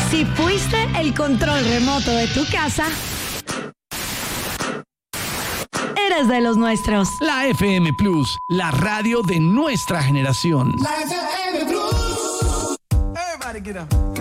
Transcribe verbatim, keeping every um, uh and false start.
Si fuiste el control remoto de tu casa, eres de los nuestros. La F M Plus, la radio de nuestra generación. La F M Plus. Everybody get up.